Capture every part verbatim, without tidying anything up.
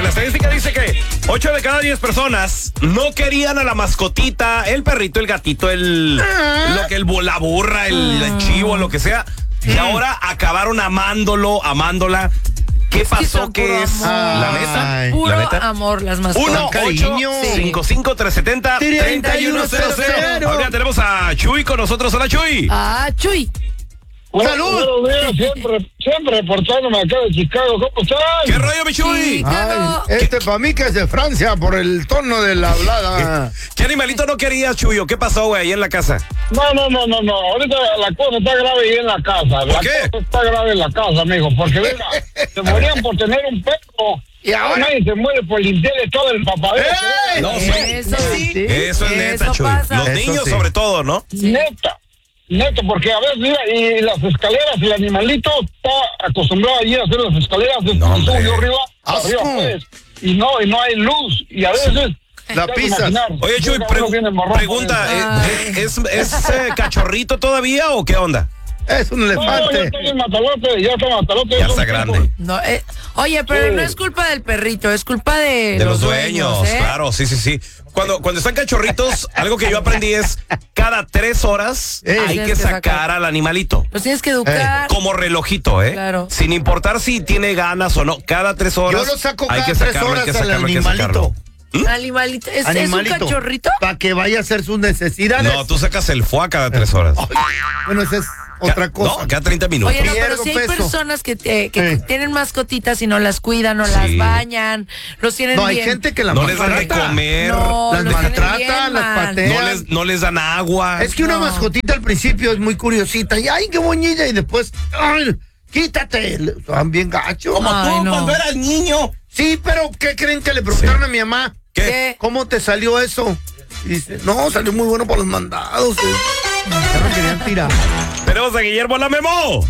la estadística dice que ocho de cada diez personas no querían a la mascotita, el perrito, el gatito, el lo que el la burra, el, el chivo, lo que sea. Y ahora acabaron amándolo, amándola. ¿Qué pasó? ¿Qué es? ¿La neta? Puro ¿La neta? amor, las mascotas. uno ocho cinco cinco tres siete cero tres uno cero cero. Ahora tenemos a Chuy con nosotros. Hola, Chuy. Ah, Chuy. ¡Salud! Buenos días, siempre, siempre reportándome acá de Chicago. ¿Cómo estás? ¿Qué rollo, mi Chuy? Chicago. Ay, este para mí que es de Francia por el tono de la hablada. ¿Qué animalito no querías, Chuyo? ¿Qué pasó, güey, ahí en la casa? No, no, no, no, no. Ahorita la cosa está grave ahí en la casa. La qué? cosa está grave en la casa, amigo. Porque, mira, se morían por tener un perro. Y ahora nadie se muere por limpiarle todo el papadero. ¡Ey! No, sí. Eso sí. Eso es neta, Eso Chuy. pasa. Los Eso niños, sí. sobre todo, ¿no? Neta. Neto, porque a veces, mira, y las escaleras, el animalito está acostumbrado a ir a hacer las escaleras de No, suyo hombre. arriba, Asco. arriba pues, y no, y no hay luz, y a veces La te pisas. vas a imaginar, Oye, Chuy, llega pre- uno bien embarrado pregunta, por ¿eh, ¿es, es, es eh, cachorrito todavía o qué onda? Es un dentro. No, ya elefante. está en matalote, ya está en matalote. Ya son está cinco. grande. No, eh, oye, pero Sí. no es culpa del perrito, es culpa de, De los dueños, ¿eh? claro, sí, sí, sí. Cuando, cuando están cachorritos, algo que yo aprendí es cada tres horas Ey. hay Tienes que que sacar sacar. al animalito. Los tienes que educar. Como relojito, ¿eh? Claro. Sin importar si tiene ganas o no, cada tres horas. Yo lo saco hay cada que tres sacarlo, hay horas que al sacarlo, hay que animalito. sacarlo. Animalito. ¿Es, Animalito. ¿Es un cachorrito? Para que vaya a hacer sus necesidades. No, tú sacas el foie cada tres horas. Bueno, esa es otra Ca- cosa. No, cada treinta minutos. Oye, no, pero Pierdo si hay peso. personas que, eh, que Eh. tienen mascotitas y no las cuidan, no Sí. las bañan, los tienen No, hay bien. gente que la no les dan de maltrata. comer, No, Las los tienen maltrata, bien las mal. patea. no les, no les dan agua. Es que una No. mascotita al principio es muy curiosita. Y ay, qué bonita. Y después, ay, quítate. Están bien gachos. Como Ay, tú, no. cuando eras niño. Sí, pero ¿qué creen que le preguntaron a mi mamá? ¿Qué? ¿Qué? ¿Cómo te salió eso? Y dice, no, salió muy bueno para los mandados. eh. Ya me querían tirar. Tenemos a Guillermo la Memo.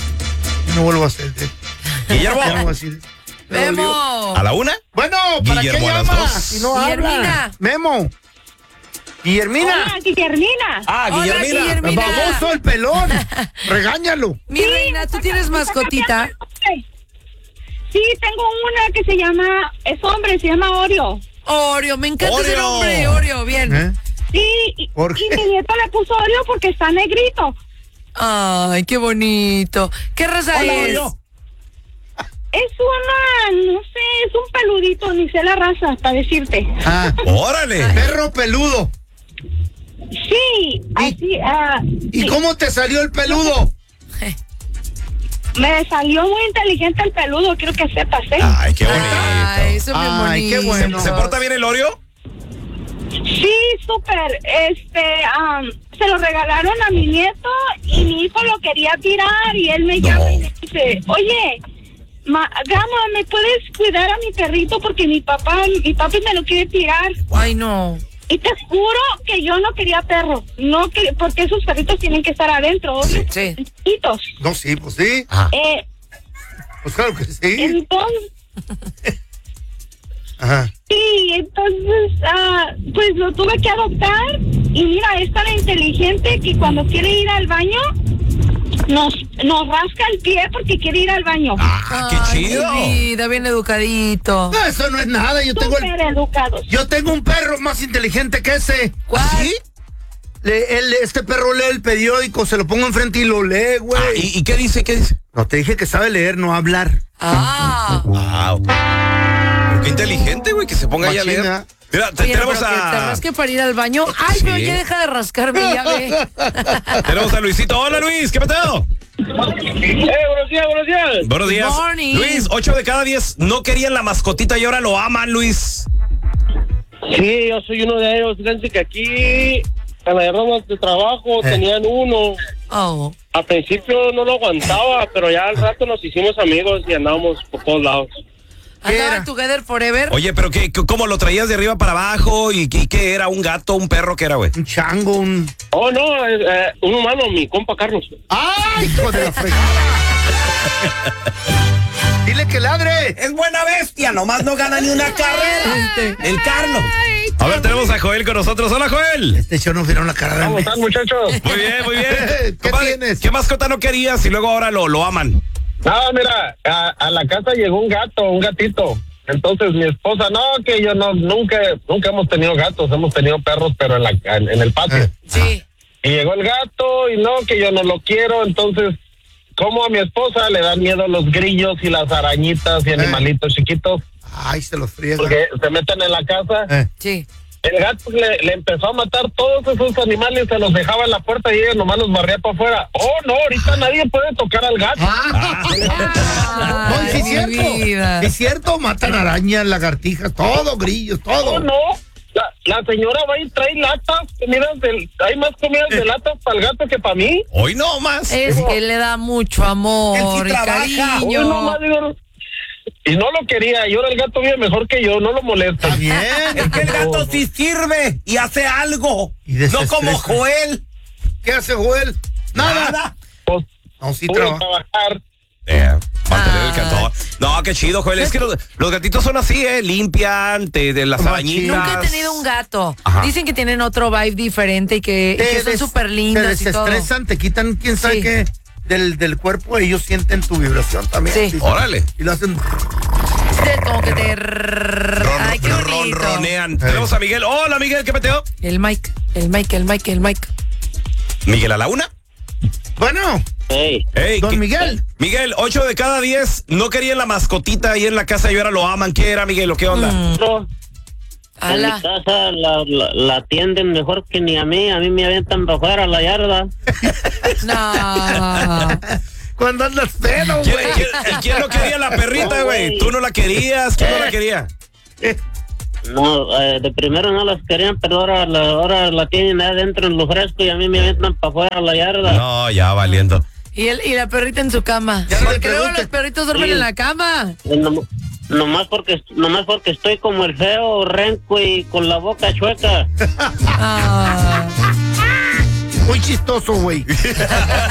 No vuelvo a hacer. eh. Guillermo. Ya no voy a decir. Me dolió. Memo. ¿A la una? Bueno, ¿para Guillermo, qué a las llama? dos. Si no habla. Guillermina. Memo. Guillermina. Hola, Guillermina. Ah, Hola, Guillermina. Guillermina. Baboso el pelón. Regáñalo. Mi reina, ¿tú tienes mascotita? Sí, tengo una que se llama, es hombre, se llama Oreo. Oreo, me encanta ese Oreo. nombre, Oreo, bien. ¿Eh? Sí, y, ¿Por y qué? mi nieto le puso Oreo porque está negrito. Ay, qué bonito. ¿Qué raza Hola, es? Oreo. Es una, no sé, es un peludito, ni sé la raza, para decirte. Ah, Órale. perro peludo. Sí, así, ah, ¿Y sí. cómo te salió el peludo? Me salió muy inteligente el peludo, quiero que sepas, ¿eh? Ay, qué bonito. Ay, eso es muy Ay, qué bonito. bueno. ¿Se porta bien el Oreo? Sí, súper. Este, am, se lo regalaron a mi nieto y mi hijo lo quería tirar y él me No. llama y me dice, oye, ma, Gama, ¿me puedes cuidar a mi perrito? Porque mi papá, mi papi me lo quiere tirar. Ay, no. Y te juro que yo no quería perro, no que, porque esos perritos tienen que estar adentro, obvio, Sí. chiquitos. No, sí, pues sí. Ajá. Eh, Pues claro que sí. entonces, Ajá. sí, entonces, ah, pues lo tuve que adoptar y mira, es tan inteligente que cuando quiere ir al baño, nos, nos rasca el pie porque quiere ir al baño. Ah, qué Ay, chido. mi vida, bien educadito. No, eso no es nada. Yo tengo el, Súper educados. yo tengo un perro más inteligente que ese. ¿Cuál? ¿Sí? Le, él, este perro lee el periódico, se lo pongo enfrente y lo lee, güey. Ah, ¿y, ¿Y qué dice? ¿Qué dice? No, te dije que sabe leer, no hablar. Ah. Wow. Pero qué inteligente, güey, que se ponga ahí a leer. Machina. Mira, te- Oye, tenemos pero que te a. rasque para ir al baño. Ay, Sí. pero ya deja de rascarme, ya ve. Tenemos a Luisito. Hola, Luis, ¿qué peteo? Eh, buenos días, buenos días. Buenos días. Good morning. Luis, ocho de cada diez no querían la mascotita y ahora lo aman, Luis. Sí, yo soy uno de ellos. Fíjense que aquí, en la rama de trabajo, Eh. tenían uno. Oh. Al principio no lo aguantaba, pero ya al rato nos hicimos amigos y andábamos por todos lados. ¿Andaban era? together forever? Oye, pero qué, ¿cómo lo traías de arriba para abajo? ¿Y qué, qué era? ¿Un gato, un perro? ¿Qué era, güey? Un chango, un... Oh, no, eh, eh, un humano, mi compa Carlos. ¡Ay, hijo de la fregada! Dile que ladre. Es buena bestia, nomás no gana ni una carrera. Este. El Carlos. A ver, tenemos a Joel con nosotros. Hola, Joel. Este show nos vieron la cara de ¿Cómo mí. están, muchachos? Muy bien, muy bien. ¿Qué Compadre, tienes? ¿Qué mascota no querías y luego ahora lo, lo aman? No, mira, a, a la casa llegó un gato, un gatito. Entonces mi esposa, no, que yo no, nunca, nunca hemos tenido gatos, hemos tenido perros, pero en la, en, en el patio. Sí. Y llegó el gato y no, que yo no lo quiero, entonces, como a mi esposa le dan miedo los grillos y las arañitas y animalitos chiquitos, Ay, se los friega. porque se meten en la casa. Eh. Sí. El gato le, le empezó a matar todos esos animales, se los dejaba en la puerta y ella nomás los barría para afuera. Oh, no, ahorita nadie puede tocar al gato. No, y sí es mi cierto. vida. Sí es cierto, matan arañas, lagartijas, todo, grillos, todo. No, no. La, la señora va y trae latas, comidas del, hay más comidas de latas para el gato que para mí. Hoy no más. Es que le da mucho amor Él sí y trabaja. cariño. Hoy nomás digo, y no lo quería, y ahora el gato vive mejor que yo, no lo molesta. Está bien. Es que el gato sí sirve y hace algo. Y No desestresa. como Joel. ¿Qué hace Joel? Nada. Nada. Pues, No, sí pude trabaja. trabajar. Eh, mantener el Ah. gato. No, qué chido, Joel. Es que los, los gatitos son así, ¿eh? Limpian, te, de las Machín. arañitas. Nunca he tenido un gato. Ajá. Dicen que tienen otro vibe diferente y que, y que son des- súper Te lindos y todo. desestresan, te quitan quién sabe Sí. qué del, del cuerpo, ellos sienten tu vibración también. Sí. Órale. Y lo hacen. Sí, como que te... Ay, qué bonito. Ronronean. Tenemos a Miguel. Hola, Miguel, ¿qué peteo? El Mike, el Mike, el Mike, el Mike. Miguel a la una. Bueno, Hey, Ey, don ¿qué- Miguel. Miguel, ocho de cada diez no querían la mascotita ahí en la casa y ahora lo aman. ¿Qué era, Miguel, o qué onda? Mm, no, en mi ala. casa la, la, la atienden mejor que ni a mí. A mí me avientan para afuera a la yarda. No. Cuando andas pedo, ¿Quién, güey. quién- quién no quería la perrita, No, güey? güey. ¿Tú no la querías? ¿Quién no la quería? No, eh, de primero no las querían, pero ahora la, ahora la tienen adentro en lo fresco y a mí me avientan para afuera a la yarda. No, ya valiendo. Y, el, y la perrita en su cama. Ya no le Porque luego preguntes. los perritos duermen Sí. en la cama. Y no- nomás porque nomás porque estoy como el feo renco y con la boca chueca. Ah. Muy chistoso, güey.